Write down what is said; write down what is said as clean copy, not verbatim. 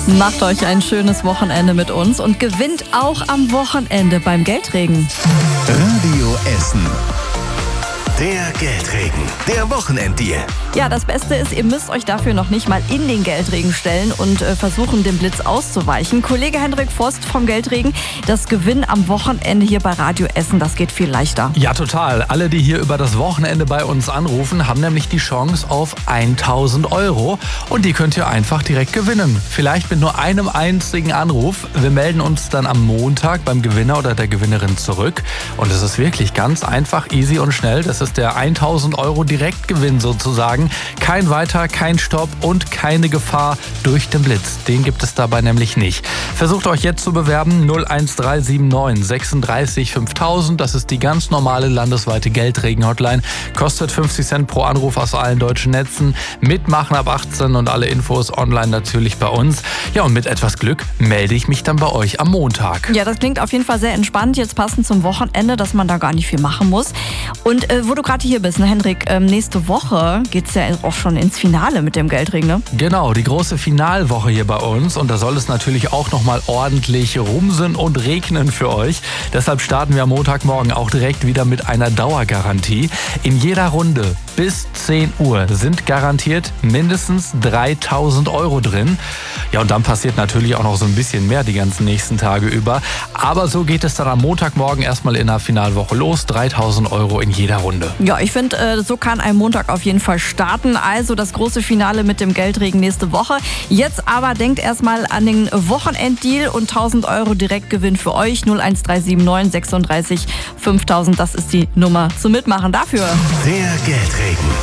Macht euch ein schönes Wochenende mit uns und gewinnt auch am Wochenende beim Geldregen. Radio Essen. Der Geldregen, der Wochenenddeal. Ja, das Beste ist, ihr müsst euch dafür noch nicht mal in den Geldregen stellen und versuchen, dem Blitz auszuweichen. Kollege Hendrik Forst vom Geldregen, das Gewinn am Wochenende hier bei Radio Essen, das geht viel leichter. Ja, total. Alle, die hier über das Wochenende bei uns anrufen, haben nämlich die Chance auf 1.000 € und die könnt ihr einfach direkt gewinnen. Vielleicht mit nur einem einzigen Anruf. Wir melden uns dann am Montag beim Gewinner oder der Gewinnerin zurück und es ist wirklich ganz einfach, easy und schnell. Das ist der 1.000 € Direktgewinn sozusagen. Kein Weiter, kein Stopp und keine Gefahr durch den Blitz. Den gibt es dabei nämlich nicht. Versucht euch jetzt zu bewerben. 01379 36 5000. Das ist die ganz normale landesweite Geldregen-Hotline. Kostet 50 Cent pro Anruf aus allen deutschen Netzen. Mitmachen ab 18 und alle Infos online natürlich bei uns. Ja, und mit etwas Glück melde ich mich dann bei euch am Montag. Ja, das klingt auf jeden Fall sehr entspannt. Jetzt passend zum Wochenende, dass man da gar nicht viel machen muss. Und wo du gerade hier bist, ne, Hendrik, nächste Woche geht's ja auch schon ins Finale mit dem Geldregen, ne? Genau, die große Finalwoche hier bei uns und da soll es natürlich auch nochmal ordentlich rumsen und regnen für euch. Deshalb starten wir am Montagmorgen auch direkt wieder mit einer Dauergarantie. In jeder Runde bis 10 Uhr sind garantiert mindestens 3.000 € drin. Ja, und dann passiert natürlich auch noch so ein bisschen mehr die ganzen nächsten Tage über. Aber so geht es dann am Montagmorgen erstmal in der Finalwoche los. 3.000 € in jeder Runde. Ja, ich finde, so kann ein Montag auf jeden Fall starten. Also das große Finale mit dem Geldregen nächste Woche. Jetzt aber denkt erstmal an den Wochenenddeal und 1.000 € Direktgewinn für euch. 01379 36 5000. Das ist die Nummer zum Mitmachen dafür. Der Geldregen.